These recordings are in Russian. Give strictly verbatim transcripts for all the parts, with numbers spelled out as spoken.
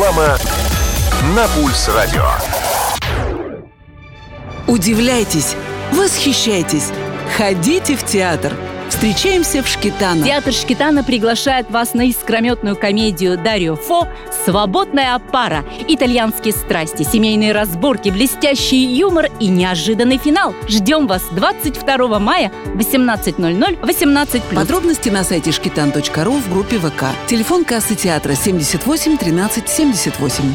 Реклама на Пульс Радио. Удивляйтесь, восхищайтесь, ходите в театр. Встречаемся в Шкитано. Театр Шкитано приглашает вас на искрометную комедию Дарио Фо «Свободная пара». Итальянские страсти, семейные разборки, блестящий юмор и неожиданный финал. Ждем вас двадцать второго мая в восемнадцать ноль ноль, восемнадцать плюс. Подробности на сайте шкитан точка ру в группе ВК. Телефон кассы театра семьдесят восемь тринадцать семьдесят восемь.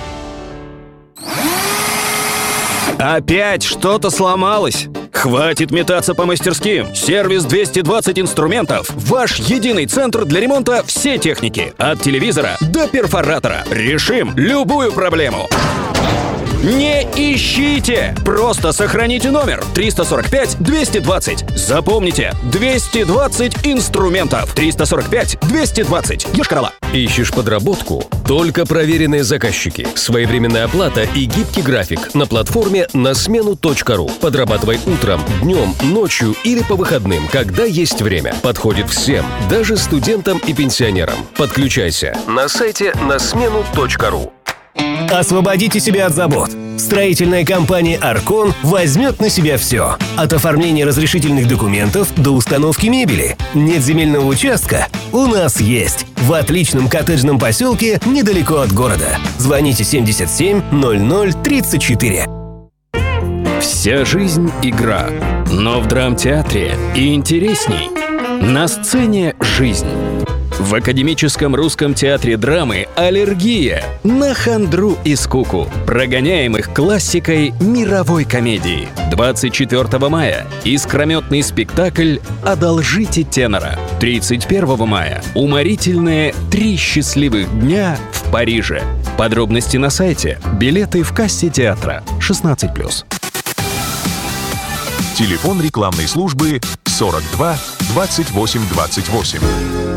Опять что-то сломалось? Хватит метаться по мастерским. Сервис двести двадцать инструментов. Ваш единый центр для ремонта всей техники. От телевизора до перфоратора. Решим любую проблему. Не ищите! Просто сохраните номер триста сорок пять двести двадцать. Запомните, двести двадцать инструментов. триста сорок пять двести двадцать. Йошкар-Ола. Ищешь подработку? Только проверенные заказчики, своевременная оплата и гибкий график на платформе на смену точка ру. Подрабатывай утром, днем, ночью или по выходным, когда есть время. Подходит всем, даже студентам и пенсионерам. Подключайся на сайте на смену точка ру. Освободите себя от забот. Строительная компания «Аркон» возьмет на себя все. От оформления разрешительных документов до установки мебели. Нет земельного участка? У нас есть. В отличном коттеджном поселке недалеко от города. Звоните семьдесят семь ноль ноль тридцать четыре. Вся жизнь – игра. Но в драмтеатре и интересней. На сцене жизнь. В Академическом русском театре драмы аллергия на хандру и скуку. Прогоняем их классикой мировой комедии. двадцать четвёртого мая искрометный спектакль «Одолжите тенора». тридцать первого мая уморительные «Три счастливых дня в Париже». Подробности на сайте. Билеты в кассе театра. шестнадцать плюс. Телефон рекламной службы сорок два двадцать восемь двадцать восемь.